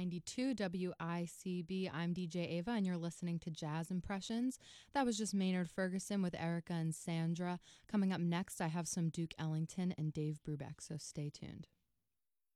92 WICB. I'm DJ Ava, and you're listening to Jazz Impressions. That was just Maynard Ferguson with Erica and Sandra. Coming up next, I have some Duke Ellington and Dave Brubeck, so stay tuned.